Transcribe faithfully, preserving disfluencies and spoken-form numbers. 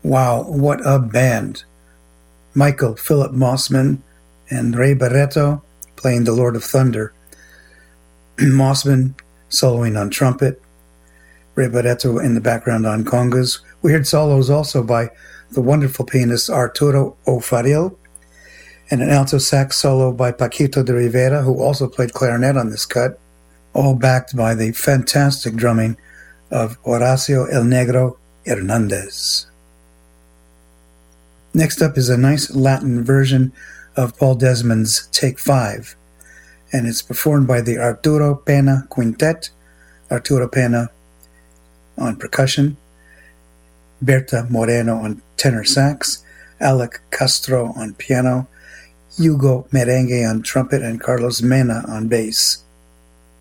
Wow, what a band. Michael Philip Mossman and Ray Barretto playing the Lord of Thunder. Mossman soloing on trumpet, Ray Barretto in the background on congas. We heard solos also by the wonderful pianist Arturo O'Farrill, and an alto sax solo by Paquito de Rivera, who also played clarinet on this cut, all backed by the fantastic drumming of Horacio El Negro Hernandez. Next up is a nice Latin version of Paul Desmond's Take Five, and it's performed by the Arturo Pena Quintet. Arturo Pena on percussion, Berta Moreno on tenor sax, Alec Castro on piano, Hugo Merengue on trumpet, and Carlos Mena on bass.